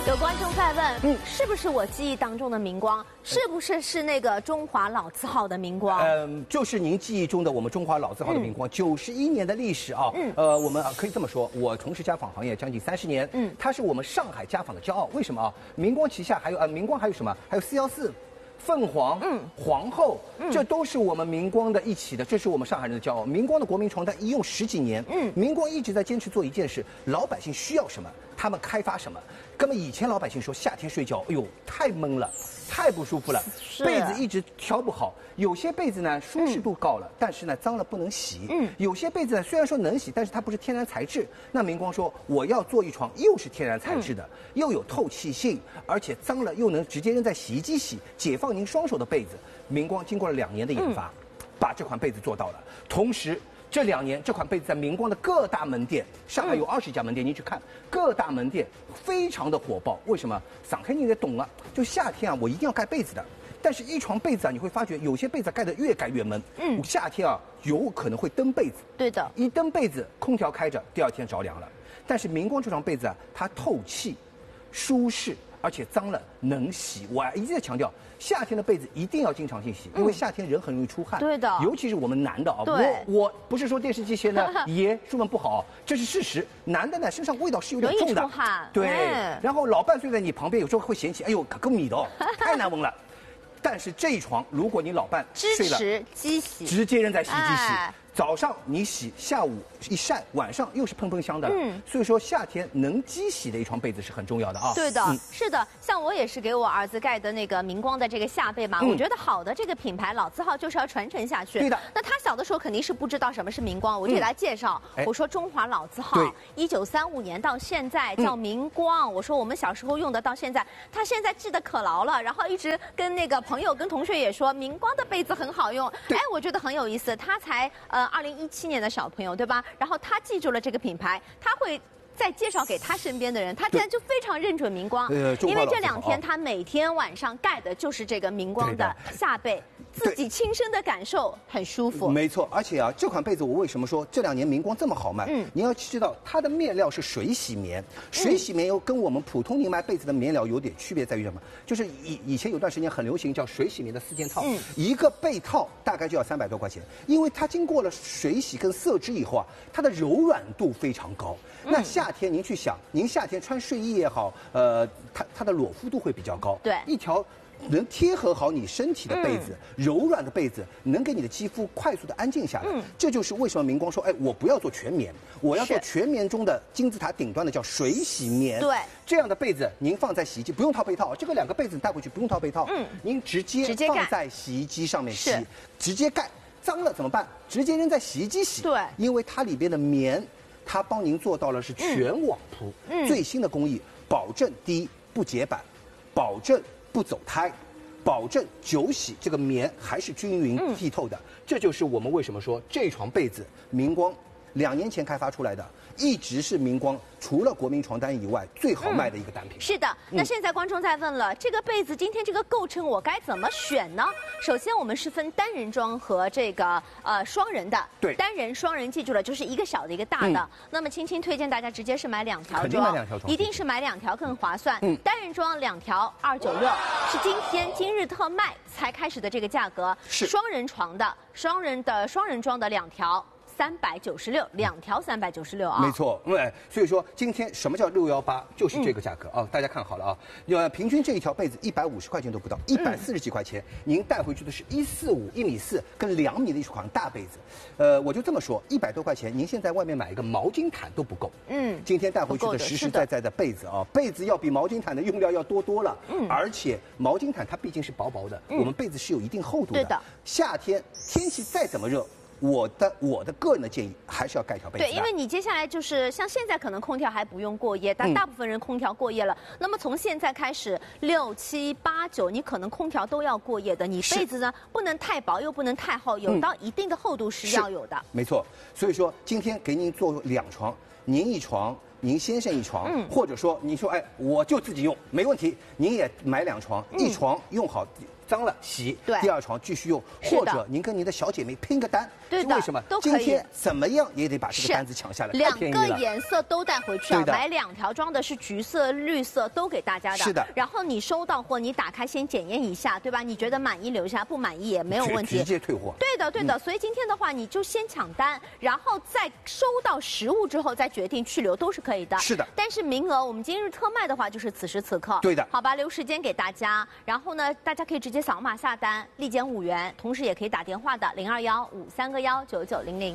有观众在问，是不是我记忆当中的明光？是不是那个中华老字号的明光？ 就是您记忆中的我们中华老字号的明光，91年的历史啊。我们可以这么说，我从事家纺行业将近30年，它是我们上海家纺的骄傲。为什么啊？明光旗下还有明光还有什么？还有414。凤凰，皇后，这都是我们明光的一起的，这是我们上海人的骄傲。明光的国民床单一用10几年，明光一直在坚持做一件事，老百姓需要什么，他们开发什么。根本以前老百姓说夏天睡觉，哎呦太闷了，太不舒服了，被子一直调不好。有些被子呢舒适度高了，但是呢脏了不能洗。有些被子呢虽然说能洗，但是它不是天然材质。那明光说我要做一床又是天然材质的，又有透气性，而且脏了又能直接扔在洗衣机洗，解放您双手的被子。明光经过了2年的研发，把这款被子做到了。同时这2年，这款被子在明光的各大门店，上海有20家门店，您去看各大门店非常的火爆。为什么？上海你也懂了，就夏天啊，我一定要盖被子的。但是一床被子啊，你会发觉有些被子盖得越盖越闷。夏天啊，有可能会蹬被子。对的，一蹬被子，空调开着，第2天着凉了。但是明光这床被子啊，它透气、舒适。而且脏了能洗，我一直在强调，夏天的被子一定要经常性洗，因为夏天人很容易出汗。对的，尤其是我们男的啊。我不是说电视机前的爷出门不好，这是事实。男的呢，身上味道是有点重的，容易出汗。对，然后老伴睡在你旁边，有时候会嫌弃，哎呦，可够米的哦，太难闻了。但是这一床，如果你老伴睡了，支持机洗，直接扔在洗衣机洗。早上你洗，下午一晒，晚上又是喷喷香的了。所以说夏天能机洗的一床被子是很重要的啊。对的，是的，像我也是给我儿子盖的那个明光的这个夏被嘛，我觉得好的这个品牌老字号就是要传承下去。对的。那他小的时候肯定是不知道什么是明光，我就给他介绍，我说中华老字号，1935年到现在叫明光。我说我们小时候用的到现在，他现在记得可牢了，然后一直跟那个朋友跟同学也说明光的被子很好用。哎，我觉得很有意思，他才2017年的小朋友，对吧？然后他记住了这个品牌，他会再介绍给他身边的人，他现在就非常认准明光，因为这2天他每天晚上盖的就是这个明光的夏被，自己亲身的感受很舒服。没错，而且啊，这款被子我为什么说这2年明光这么好卖？你要知道它的面料是水洗棉，水洗棉又跟我们普通您买被子的面料有点区别在于什么？就是以前有段时间很流行叫水洗棉的4件套，一个被套大概就要300多块钱，因为它经过了水洗跟色织以后啊，它的柔软度非常高。那夏天您去想，您夏天穿睡衣也好，它的裸肤度会比较高。对，一条能贴合好你身体的被子，柔软的被子，能给你的肌肤快速的安静下来。这就是为什么明光说，哎，我不要做全棉，我要做全棉中的金字塔顶端的叫水洗棉。对，这样的被子您放在洗衣机不用套被套，这个2个被子带回去不用套被套，您直接放在洗衣机上面洗，直接盖。脏了怎么办？直接扔在洗衣机洗。对，因为它里边的棉。它帮您做到了是全网铺，最新的工艺，保证第一不结板，保证不走胎，保证久洗这个棉还是均匀剔透的。这就是我们为什么说这床被子明光2年前开发出来的，一直是明光除了国民床单以外最好卖的一个单品。是的，那现在观众在问了，这个被子今天这个构成我该怎么选呢？首先我们是分单人装和这个双人的。对，单人、双人记住了，就是一个小的一个大的。那么青青推荐大家直接是买2条装，肯定买2条装，一定是买2条更划算。单人装2条296，是今日特卖才开始的这个价格。是双人床的双人装的2条。396，2条396啊，没错，所以说今天什么叫618，就是这个价格啊，大家看好了啊，平均这一条被子150块钱都不到，140几块钱，您带回去的是145、1.4米跟2米的一款大被子，我就这么说，100多块钱，您现在外面买一个毛巾毯都不够，今天带回去的实实在在的被子啊，被子要比毛巾毯的用料要多了，而且毛巾毯它毕竟是薄薄的，我们被子是有一定厚度的，对的，夏天天气再怎么热。我的个人的建议还是要盖条被子。对，因为你接下来就是像现在可能空调还不用过夜，但大部分人空调过夜了。那么从现在开始6、7、8、9，你可能空调都要过夜的。你被子呢不能太薄，又不能太厚，有到一定的厚度是要有的。没错，所以说今天给您做2床，您1床。您先生1床，或者说你说哎，我就自己用没问题，您也买2床，1床用好， 脏了洗， 对， 第二床继续用，或者您跟您的小姐妹拼个单， 对的， 为什么？ 都可以。 今天怎么样也得把这个单子抢下来， 两个颜色都带回去啊，买2条装的是橘色、绿色都给大家的。 是的。 然后你收到货，你打开先检验一下，对吧？你觉得满意留下，不满意也没有问题， 直接退货。 对的，对的。所以今天的话，你就先抢单，然后再收到实物之后再决定去留都是可以的。 是的。 但是名额我们今日特卖的话，就是此时此刻。 对的。 好吧，留时间给大家。然后呢，大家可以直接扫码下单，立减5元，同时也可以打电话的021-531-9900。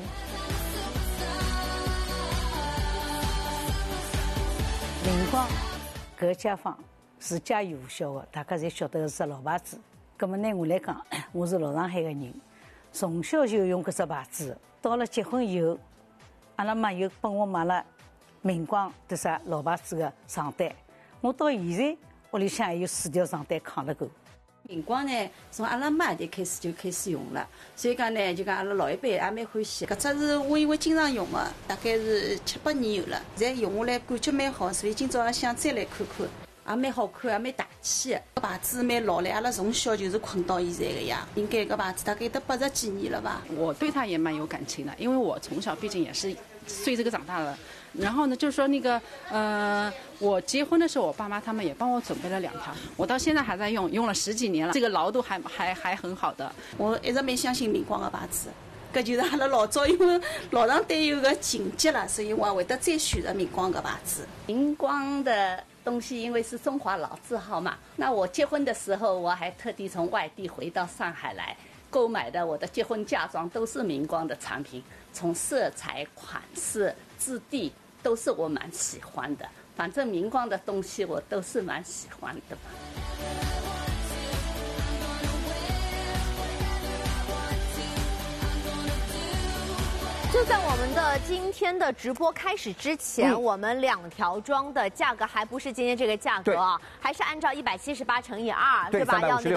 明光搿家坊自家有效的，大家侪晓得是老牌子。葛么呢，我来讲，我是老上海的人，从小就用搿只牌子。到了结婚以后，阿拉妈又帮我买了明光的啥老牌子的床单。我到现在屋里向还有4条床单扛得够。 明光呢，从阿拉妈就开始用了，所以讲呢，就讲阿拉老一辈也蛮欢喜。搿只是我因为经常用的，大概是7、8年有了，现在用下来感觉蛮好，所以今朝也想再来看看，也蛮好看，也蛮大气的。搿牌子蛮老嘞，阿拉从小就是困到现在的呀。应该搿牌子大概得80几年了吧。 我对它也蛮有感情的，因为我从小毕竟也是随这个长大的。然后呢，就是说那个我结婚的时候，我爸妈他们也帮我准备了2条，我到现在还在用，用了10几年了，这个牢度还很好的。 我一直蛮相信明光的牌子，搿就是阿拉老早因为老上对有个情结了，所以我会得再选择明光的牌子。 明光的东西因为是中华老字号嘛，那我结婚的时候我还特地从外地回到上海来购买的，我的结婚嫁妆都是明光的产品，从色彩、款式、质地都是我蛮喜欢的。反正明光的东西我都是蛮喜欢的。 就在我们的今天的直播开始之前，我们2条装的价格还不是今天这个价格啊，还是按照178乘以2，对吧？要那个